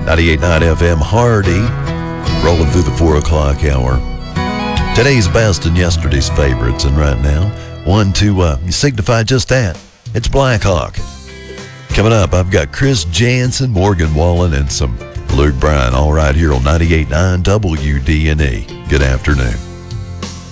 98.9 FM Hardy, rolling through the 4 o'clock hour. Today's best and yesterday's favorites, and right now, one to signify just that. It's Black Hawk. Coming up, I've got Chris Jansen, Morgan Wallen, and some Luke Bryan, all right here on 98.9 WDNE. Good afternoon.